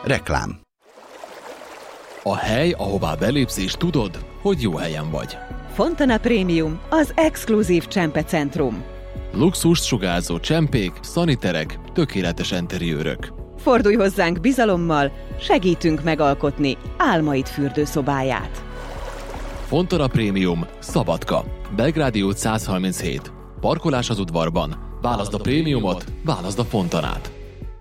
Reklám. A hely, ahová belépsz és tudod, hogy jó helyen vagy. Fontana Premium, az exkluzív csempecentrum. Luxust sugárzó csempék, szaniterek, tökéletes enteriőrök. Fordulj hozzánk bizalommal, segítünk megalkotni álmaid fürdőszobáját. Fontana Premium, Szabadka, Belgrádi út 137. Parkolás az udvarban. Válaszd a prémiumot, válaszd a Fontanát.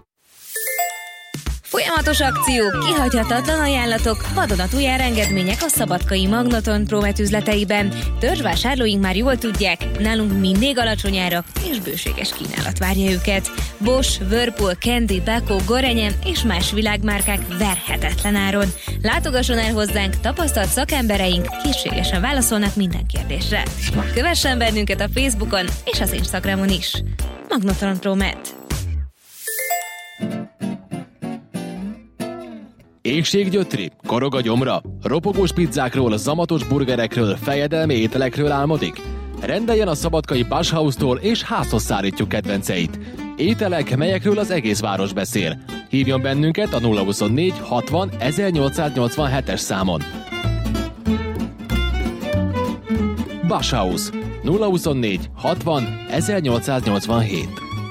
Folyamatos akciók, kihagyhatatlan ajánlatok, vadonatúj árengedmények a szabadkai Magnoton Promet üzleteiben. Törzsvásárlóink már jól tudják, nálunk mindig alacsony árak és bőséges kínálat várja őket. Bosch, Whirlpool, Candy, Beko, Gorenje és más világmárkák verhetetlen áron. Látogasson el hozzánk, tapasztalt szakembereink készségesen válaszolnak minden kérdésre. Kövessen bennünket a Facebookon és az Instagramon is. Magnoton Promet. Éhséggyötri, korog a gyomra, ropogós pizzákról, zamatos burgerekről, fejedelmi ételekről álmodik? Rendeljen a szabadkai Bauhaustól és házhoz szállítjuk kedvenceit. Ételek, melyekről az egész város beszél. Hívjon bennünket a 024 60 1887-es számon. Bauhaus 024 60 1887.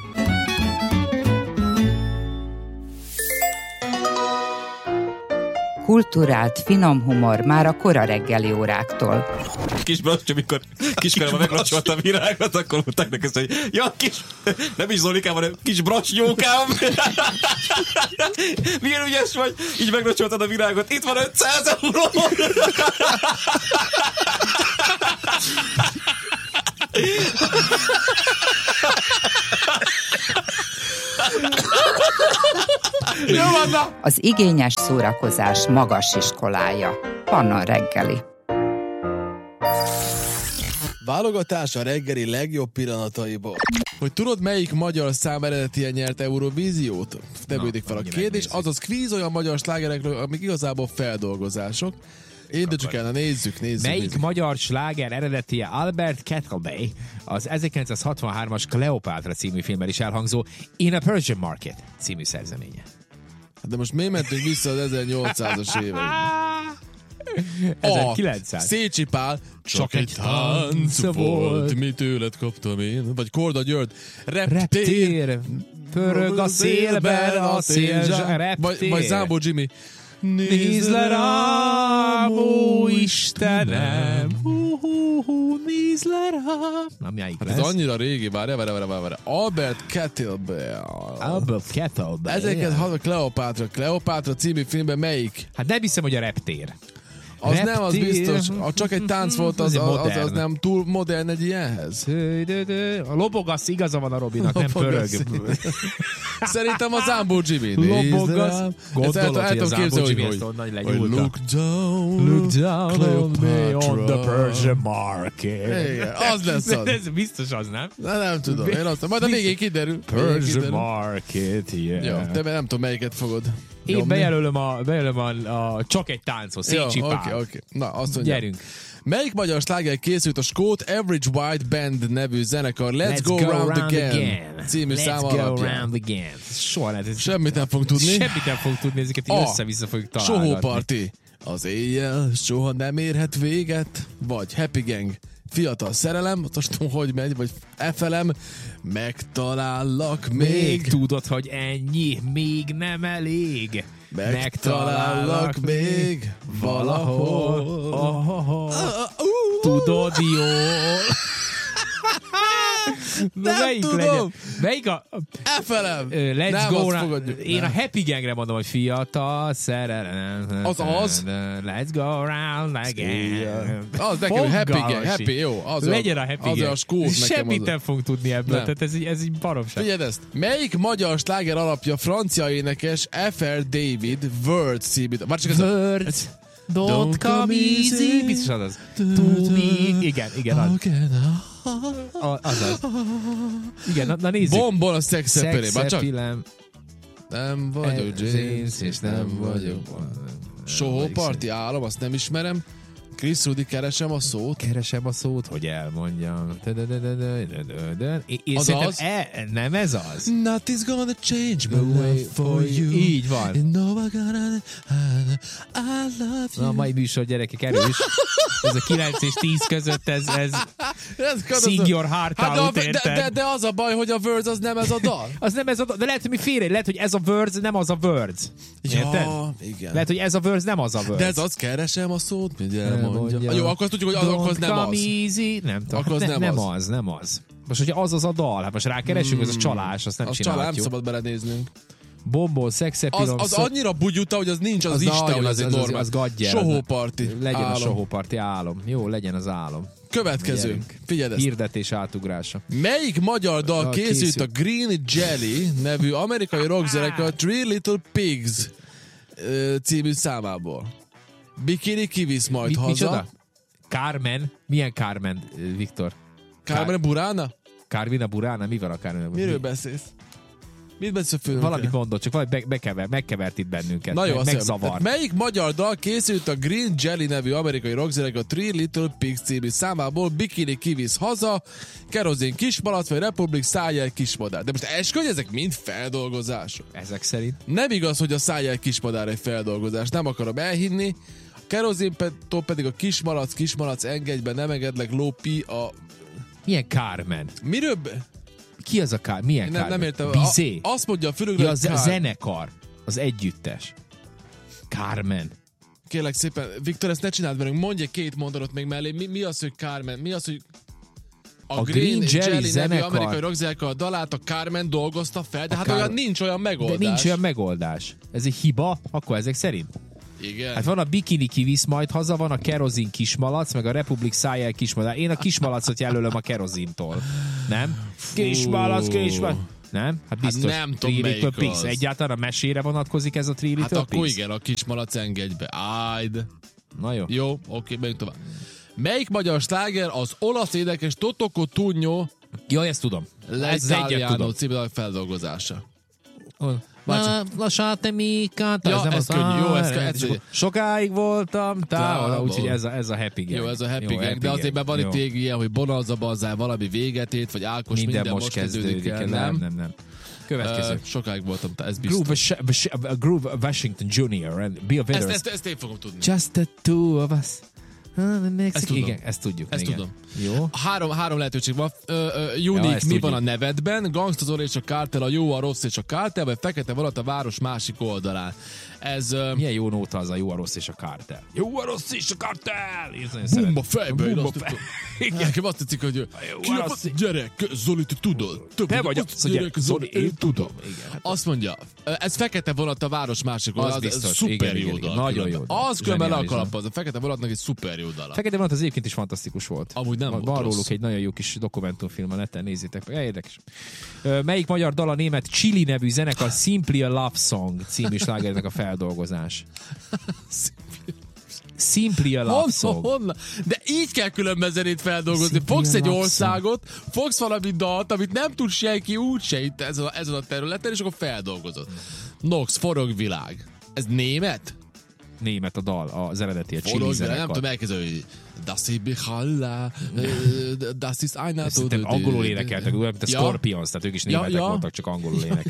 Kulturált, finom humor már a kora reggeli óráktól. Kis Bracs, amikor kiskorában meglacsolta a virágot, akkor mondták neki, hogy ja, nem is Zolikám, hanem kis Bracsnyókám. Milyen ügyes vagy, így meglacsoltad a virágot, itt van 500 euró. Az igényes szórakozás magas iskolája. Pannon reggeli. Válogatás a reggeli legjobb pillanataiból. Hogy tudod, melyik magyar szám eredetien nyert Eurovíziót? Tevődik fel a kérdés. Azaz kvíz olyan magyar slágerekről, amik igazából feldolgozások. Csak el, nézzük. Melyik magyar sláger eredetie Albert Kettleby az 1963-as Kleopátra című filmben is elhangzó In a Persian Market című szerzeménye? De most miért mentünk vissza az 1800-as években? 1900. Szécsi Pál, csak egy tánc volt, mi tőled kaptam én. Vagy Korda György, reptér, pörög a szélben a szélzsák. Vagy Zámbó Jimmy, nézd le rám, ó Istenem, nézd le rám. Na, melyik lesz? Ez annyira régi, várj. Albert Kettleby. 1906 Kleopátra című filmben melyik? Hát nem hiszem, hogy a reptér. Az nem, az biztos. Csak egy tánc volt, az nem túl modern egy ilyenhez. A lobogasz, igaza van a Robinak, nem pörög. Szerintem a Zámbó Jimmy. Lobogasz. Gondolod, hogy a Zámbó Jimmy ezt onnan legyúlta. Look down on me on the Persian Market. Igen, az lesz az. Ez biztos az, nem? Nem tudom. Én azt majd a végén kiderül. Persian Market, yeah. Jó, de nem tudom, melyiket fogod. Én bejelölöm a csak egy tánchoz, Szécsi Pál. Oké. Na, azt mondja. Gyerünk. Melyik magyar sláger készült a skót Average White Band nevű zenekar Let's Go Round Again című szám alapján? Soha lehet. Semmit nem fog tudni. Ezeket így össze-vissza fogjuk találgatni. Soho Party. Az éjjel soha nem érhet véget. Vagy Happy Gang. Fiatal szerelem, most hogy megy, vagy efelem, megtalállak még. Tudod, hogy ennyi még nem elég. Megtalállak még valahol. Tudod jól. Nem tudom. Legyen? Melyik a... Efelem. Let's go round. Én a Happy Gangre mondom, hogy fiatal szerelem. Az. Let's go round again. Az nekem Happy Gang. Happy, jó. Legyen a Happy Gang. Az a skót. Semmit nem fog tudni ebből. Tehát ez így baromság. Figyeld ezt. Melyik magyar sláger alapja francia énekes F.R. David Words című? Words. Don't come easy. Biztos az. To me. Igen, az. Azaz. Igen, na nézzük. Bombon a szexepelé. Szexepilem. Nem vagyok James, és nem vagyok. Soho Party állam, azt nem ismerem. Chris Rudy, keresem a szót. Keresem a szót, hogy elmondjam. Az? Nem ez az? Nothing's gonna change my way for you. Így van. You know I love you. Na, a mai műsor, gyerekek, erős. Ez a 9 és 10 között, ez sing your heart out, érted? De az a baj, hogy a Words az nem ez a dal. Az nem ez a dal, de lehet, hogy mi félre, lehet, hogy ez a Words nem az a Words. Érted? Ja, igen. Lehet, hogy ez a Words nem az a Words. De ez az, keresem a szót, mint elmondja. Jó, akkor tudjuk, hogy az nem az. Easy. Nem tudom. Akkor az Nem az. Most, hogyha az a dal, hát most rákeresünk, ez a csalás, azt nem csinálhatjuk. Az csalás, nem szabad belenéznünk. Bombol, szexepilom... Az annyira bugyuta, hogy az nincs, az Isten, hogy az egy normál. Az gadjer. Sohóparti. Legyen a sohóparti álom. Jó, legyen az álom. Következő. Figyeld ezt. Hirdetés átugrása. Melyik magyar dal készült a Green Jelly nevű amerikai rockzenekar a Three Little Pigs című számából? Bikini kivisz majd haza. Micsoda? Carmen? Milyen Carmen, Viktor? Carmen Burana? Carmina Burana? Mi van a Carmina Burana? Miről beszélsz? Mit beszél főnök? Valamit mondott, csak valami megkevert itt bennünket. Na jó, megzavart. Melyik magyar dal készült a Green Jelly nevű amerikai rockzenekar a Three Little Pigs című számából? Bikini kivisz haza, kerozin kismalac, vagy Republic szájjel kismadár. De most esküdj, ezek mind feldolgozások. Ezek szerint? Nem igaz, hogy a szájjel kismadár egy feldolgozás. Nem akarom elhinni. A kerozintól pedig a kismalac, engedj be, nem engedlek, lópi a... Milyen Carmen? Miről... Ki az a Carmen? Milyen Carmen? Nem értem. Bizé? Azt mondja a fülükre, ja, a zenekar. Az együttes. Carmen. Kérlek szépen, Viktor, ezt ne csináld velünk. Mondj egy két mondatot még mellé. Mi az, hogy Carmen? Mi az, hogy a Green Jelly nevű amerikai rockzenekar a dalát a Carmen dolgozta fel, de hát olyan nincs olyan megoldás. De nincs olyan megoldás. Ez egy hiba, akkor ezek szerint? Igen. Hát van a Bikini kivisz majd haza, van a kerozin kismalac, meg a Republic szájjel kismadár. Én a kismalacot jelölöm a kerozintól. Nem? Kismalac. Nem? Hát biztos. Hát nem tudom, melyik az. Egyáltalán a mesére vonatkozik ez a Three Little Pigs? Hát akkor igen, a kismalac engedj be. Ájd. Na jó. Jó, oké, megyünk tovább. Melyik magyar sláger az olasz énekes Totoko Tunyo Jaj, ezt tudom. Ez egyet tudom. Című feldolgozása. Lasciatemi cantare. Ja, ez könnyű. Jó, ez sokáig voltam távol, úgyhogy ez a happy gang. Jó, ez a happy gang, de azért van itt még ilyen, hogy Bonanza Bazzár valami véget ért, vagy Ákos minden most kezdődik el, nem. Következő. Sokáig voltam, ez biztos. Groove Washington Jr. and Bill Withers. Ezt én fogom tudni. Just the two of us. Ezt tudom. Igen, ezt tudjuk. Ezt tudom. Jó. Három lehetőség van. Unique, mi van a nevedben? Gangsta Zoli és a Kártel, a jó, a rossz és a Kártel, vagy Fekete vonat a város másik oldalán. Ez... Milyen jó nóta az a jó, a rossz és a Kártel? Jó, a rossz és a Kártel! Bumba fejbe! Nekem azt tetszik, hogy gyerek, Zoli, te tudod. Te vagy az, gyerek, Zoli, én tudom. Azt mondja, ez Fekete vonat a város másik oldalán. Ez szuper jó dal. Nagyon jó dal. Az különben le a kalapaz. A Fekete vonatnak egy szuper jó dal. Fekete vonat az egyébként is fantasztikus volt. Amúgy nem volt van rossz. róluk egy nagyon jó kis dokumentumfilm, a neten nézzétek meg. Érdekes. Melyik magyar dal a német Chili nevű zenekar Simply a Love Song című slágernek a feldolgozás? Simply a Love Song. Honnan? De így kell különben zenét feldolgozni. Fogsz egy országot, fogsz valami dalt, amit nem tud senki úgyse itt ezen a területen, és akkor feldolgozod. Nox, forog világ. Ez német? Német a dal, az eredeti, a Chili zenekar. Nem tudom elkezdeni, hogy Das ist Bichala, das ist einer... Szerintem angolul énekeltek, mint a Scorpions, tehát ők is németek voltak, csak angolul énekeltek.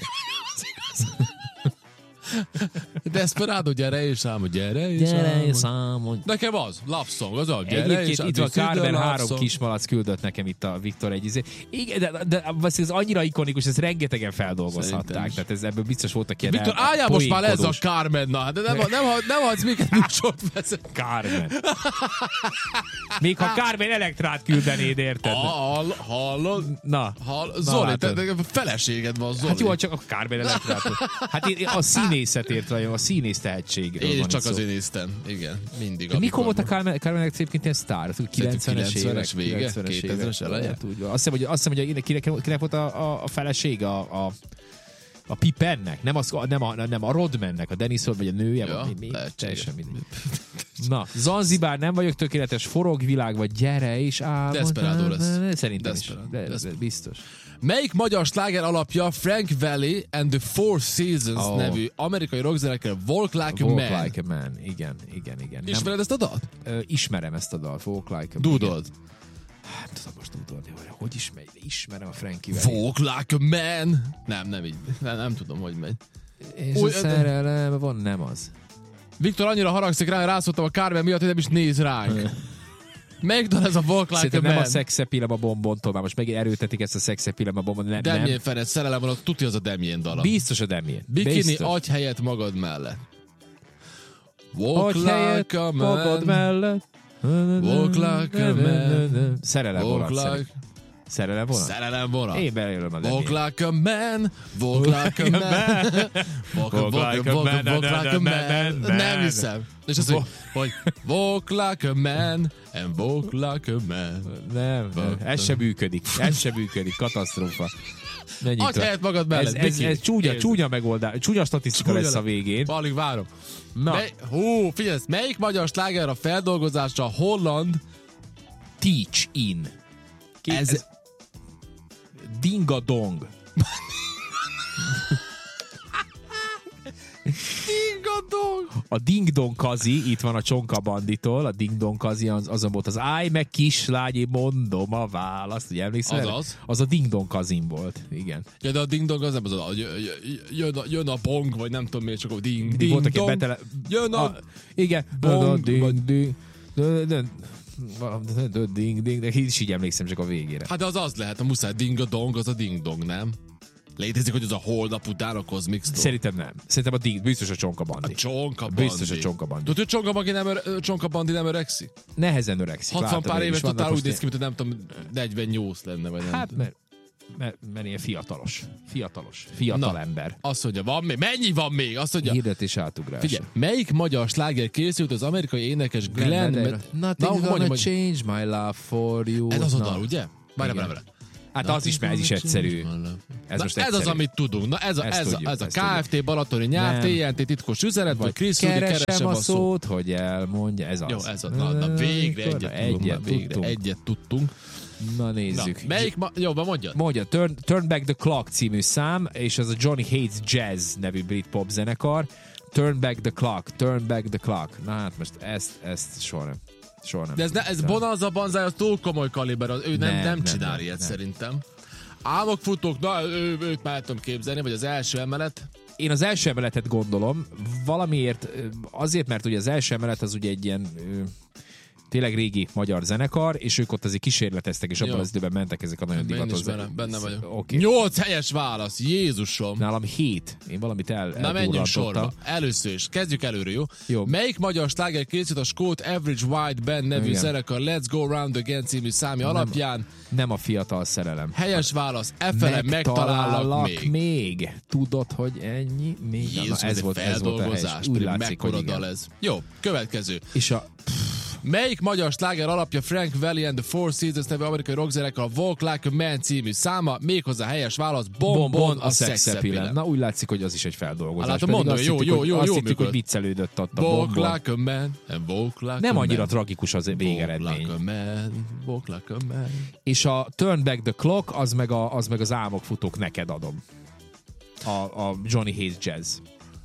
Desperado, gyere és álmod, gyere és álmod. Nekem az, Love Song, az a gyere és álmod. Itt van Carmen, 3 kismalac küldött nekem itt a Viktor egy izé. Igen, de ez annyira ikonikus, ezt rengetegen feldolgozhatták, tehát ez ebből biztos voltak ilyen Viktor, álljál most már ez a Carmen, na, de nem hagysz minket műsort vezet. Carmen. Még ha Carmen Elektrát küldenéd, érted? Hallod? Na. Zoli, te feleséged van, Zoli. Hát jó, csak a Carmen Elektrát. Hát a színészetért rajong, a színész tehetségről én van csak szó. azért néztem, igen, mindig. De mikor volt a Carmen egyébként ilyen sztár? 90-es vége, 2000-es eleje? Azt hiszem, hogy kinek volt a felesége a Pipennek, nem a Rodmannek, a Dennis Rodman, vagy a nője, ja, teljesen mindegy. Na, Zanzibár, nem vagyok tökéletes, forog világ, vagy gyere és álmod. Desperado lesz. Szerintem is. Biztos. Melyik magyar sláger alapja Frank Valli and the Four Seasons nevű amerikai rockzenekar Walk Like a Man? Walk Like a Man, igen. Ismered ezt a dalt? Ismerem ezt a dalt, Walk Like a Man. Dúdold. Hát tudom most dúdolni, hogy ismerem a Frankie Valli. Walk Like a Man. Nem így. Nem tudom, hogy megy. És a szerelem van, nem az. Viktor annyira haragszik rá, hogy rászóltam a Carmen miatt, hogy nem is néz ránk. Melyik dal ez a Walk Like Szerintem a Man? nem a Szexepilem a bombontól, már most megint erőtetik ezt a Szexepilem a bombon. Damien Ferenc szerelem van, tuti az a Damien dala. Biztos a Damien. Bikini, adj helyet magad mellett. Walk Adj like helyet a man. magad mellett. Walk like a man. Szerelem Walk vonat. like... Szerelem vonat? Szerelem vonat. Én belőlem a Walk Damien. like a man. Walk like a man. Walk like a man. Nem hiszem. És azt hogy walk like a man and walk like a man. Nem, ez sem működik. Katasztrófa. Adj helyet magad mellett. Ez csúnya megoldás, csúnya statisztika lesz a végén. Alig várom. Na. Figyelj, melyik magyar sláger a feldolgozásra holland Teach in. Ez Dinga Dong. A Ding Dong Kazi, itt van a Csonka Banditól, a Ding Dong Kazi, azon volt az állj meg kislányi, mondom a választ, ugye emlékszel? Az a Ding Dong Kazin volt, igen. Ja, de a Ding Dong az nem az a jön a bong, vagy nem tudom miért, csak a ding dong. Jön a... Igen. Bong, Ding, de is így emlékszem csak a végére. Hát de az lehet, a muszáj ding a dong, az a ding dong, nem? Létezik, hogy az a holnap után a Cosmic Store. Szerintem nem. Szerintem biztos a Csonka Bandi. A Csonka Bandi. Biztos a Csonka Bandi. Tudod, hogy Csonka Bandi nem öregszik? Nehezen öregszik. 60 pár évet totál úgy néz ki, mint nem tudom, 48 lenne, vagy nem. Hát, mert ilyen fiatal ember. Azt mondja, van még? Mennyi van még? Azt mondja. Hirdetés átugrás. Figyelj, melyik magyar sláger készült az amerikai énekes Glenn... Nothing's gonna change my love for you. Ez az a dal, ugye? Várj. Hát az is, mert ez is egyszerű. Ez az, amit tudunk. Na ez a KFT Balatoni nyár, TNT titkos üzenet, vagy Chris Rudi keresem a szót, hogy elmondja. Ez az. Jó, ez az. Na végre egyet tudtunk. Na nézzük. Mondja. Turn Back the Clock című szám, és ez a Johnny Hates Jazz nevű brit pop zenekar. Turn Back the Clock. Na hát most ezt soha nem. De ez Bonanza Banzai, az túl komoly kaliber, ő nem csinál ilyet szerintem. Álmokfutók, őt már tudom képzelni, vagy az első emelet. Én az első emeletet gondolom, valamiért, azért, mert ugye az első emelet az ugye egy ilyen tényleg régi magyar zenekar, és ők ott azért kísérleteztek, és abban az időben mentek ezek a nagyon divatos zenek. Benne vagyok. Okay. 8 helyes válasz, Jézusom! Nálam 7. Én valamit Na menjünk sorba. Először is. Kezdjük előre, jó? Melyik magyar sláger készült a skót Average White Band nevű zenekar Let's Go Round Again című számja alapján? Nem a fiatal szerelem. Helyes válasz. Megtalállak még. Tudod, hogy ennyi? Még. Jézus, ez volt feldolgozás. Úgy látszik, hogy igen. Ez. Jó, következő. És melyik magyar sláger alapja Frank Valli and the Four Seasons nevű amerikai rockzenekar a Walk Like a Man című száma? Méghozzá helyes válasz, Bonbon a Szexepilem. Na úgy látszik, hogy az is egy feldolgozás. Hát mondom, jó, azt hittük, hogy viccelődött ott a Bonbon. Walk Like a Man and Walk Like nem a annyira man. tragikus az végeredmény. Walk Like a Man. És a Turn Back the Clock, az meg az álmokfutók, neked adom. A Johnny Hates Jazz.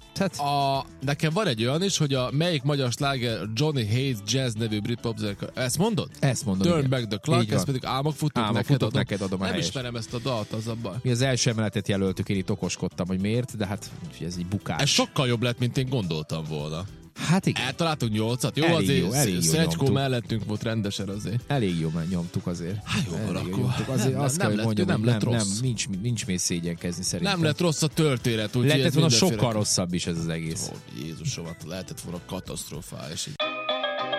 Nekem van egy olyan is, hogy melyik magyar sláger Johnny Hates Jazz nevű brit pop zenekar. Ezt mondod? Ezt mondom. Turn Back the Clock, ez pedig álmokfutók, neked adom. Nem ismerem ezt a dalt, az a baj. Mi az első emeletet jelöltük, én itt okoskodtam, hogy miért, de hát ez egy bukás. Ez sokkal jobb lett, mint én gondoltam volna. Hát igen. Eltaláltunk 8-at. Jó, azért Szecskó mellettünk volt rendesen azért. Elég jó, mert nyomtuk azért. Hát jó, akkor nem lett rossz. Nincs még szégyenkezni szerintem. Nem lett rossz a történet. Lehetett volna sokkal rosszabb is ez az egész. Jézusom, lehetett volna katasztrofális.